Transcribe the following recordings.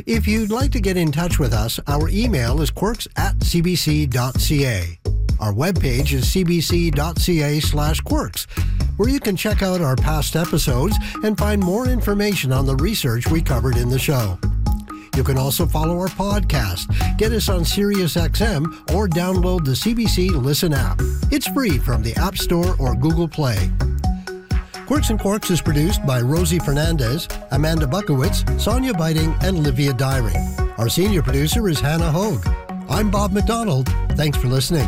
If you'd like to get in touch with us, our email is quirks@cbc.ca. Our webpage is cbc.ca/quirks, where you can check out our past episodes and find more information on the research we covered in the show. You can also follow our podcast, get us on SiriusXM, or download the CBC Listen app. It's free from the App Store or Google Play. Quirks and Quarks is produced by Rosie Fernandez, Amanda Bukowitz, Sonia Biting, and Livia Dyring. Our senior producer is Hannah Hogue. I'm Bob McDonald. Thanks for listening.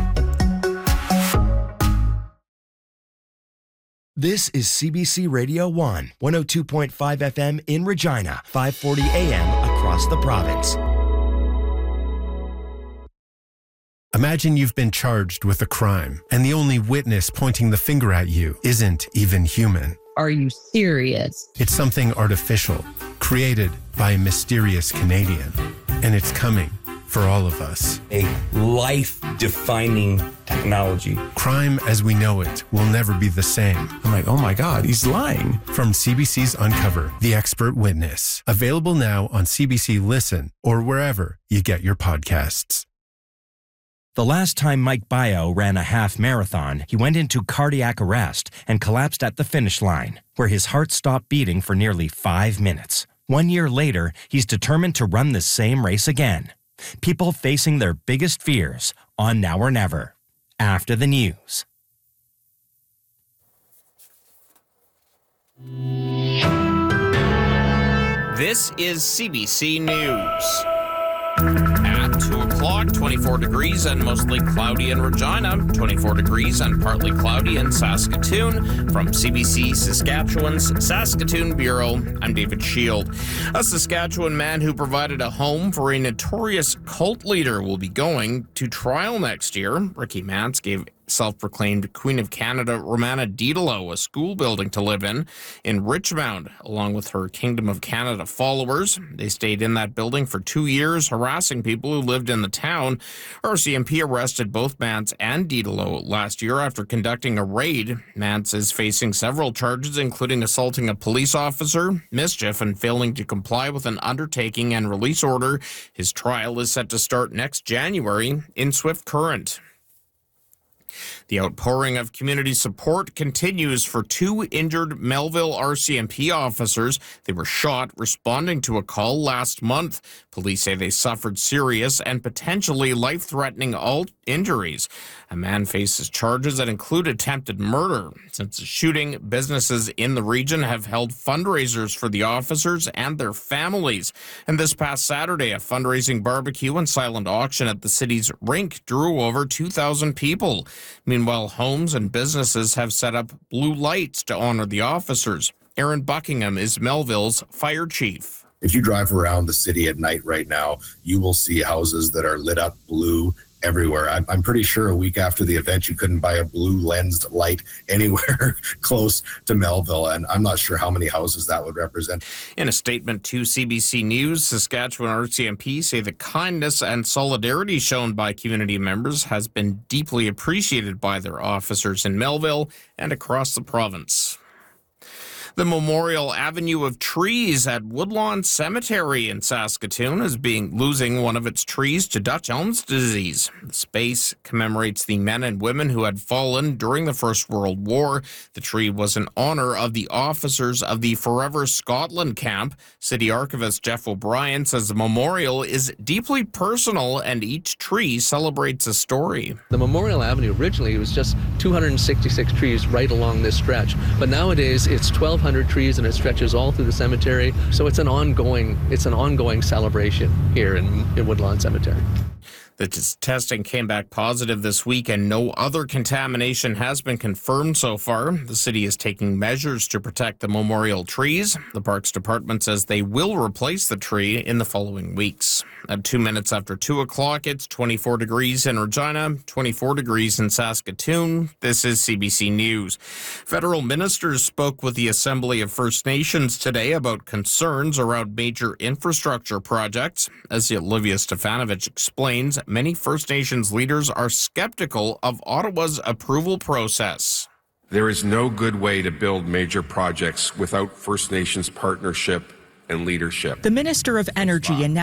This is CBC Radio 1, 102.5 FM in Regina, 540 AM across the province. Imagine you've been charged with a crime, and the only witness pointing the finger at you isn't even human. Are you serious? It's something artificial, created by a mysterious Canadian, and it's coming for all of us. A life-defining technology. Crime as we know it will never be the same. I'm like, oh my God, he's lying. From CBC's Uncover, The Expert Witness. Available now on CBC Listen or wherever you get your podcasts. The last time Mike Bio ran a half marathon, he went into cardiac arrest and collapsed at the finish line, where his heart stopped beating for nearly 5 minutes. 1 year later, he's determined to run the same race again. People facing their biggest fears on Now or Never. After the news. This is CBC News. At 2 o'clock, 24 degrees and mostly cloudy in Regina, 24 degrees and partly cloudy in Saskatoon. From CBC Saskatchewan's Saskatoon Bureau, I'm David Shield. A Saskatchewan man who provided a home for a notorious cult leader will be going to trial next year. Ricky Mance gave self-proclaimed Queen of Canada Romana Diderot a school building to live in Richmond, along with her Kingdom of Canada followers. They stayed in that building for 2 years, harassing people who lived in the town. RCMP arrested both Mance and Diderot last year after conducting a raid. Mance is facing several charges, including assaulting a police officer, mischief, and failing to comply with an undertaking and release order. His trial is set to start next January in Swift Current. The outpouring of community support continues for 2 injured Melville RCMP officers. They were shot responding to a call last month. Police say they suffered serious and potentially life-threatening injuries. A man faces charges that include attempted murder. Since the shooting, businesses in the region have held fundraisers for the officers and their families. And this past Saturday, a fundraising barbecue and silent auction at the city's rink drew over 2,000 people. Meanwhile, homes and businesses have set up blue lights to honor the officers. Aaron Buckingham is Melville's fire chief. If you drive around the city at night right now, you will see houses that are lit up blue everywhere. I'm pretty sure a week after the event, you couldn't buy a blue lensed light anywhere close to Melville, and I'm not sure how many houses that would represent. In a statement to CBC News, Saskatchewan RCMP say the kindness and solidarity shown by community members has been deeply appreciated by their officers in Melville and across the province. The Memorial Avenue of Trees at Woodlawn Cemetery in Saskatoon is losing one of its trees to Dutch elm disease. The space commemorates the men and women who had fallen during the First World War. The tree was in honor of the officers of the Forever Scotland camp. City Archivist Jeff O'Brien says the memorial is deeply personal and each tree celebrates a story. The Memorial Avenue originally was just 266 trees right along this stretch, but nowadays it's 1,200 trees and it stretches all through the cemetery. So it's an ongoing celebration here in Woodlawn Cemetery. The testing came back positive this week and no other contamination has been confirmed so far. The city is taking measures to protect the memorial trees. The Parks Department says they will replace the tree in the following weeks. At 2 minutes after 2 o'clock, it's 24 degrees in Regina, 24 degrees in Saskatoon. This is CBC News. Federal ministers spoke with the Assembly of First Nations today about concerns around major infrastructure projects. As Olivia Stefanovich explains, many First Nations leaders are skeptical of Ottawa's approval process. There is no good way to build major projects without First Nations partnership and leadership. The Minister of Energy and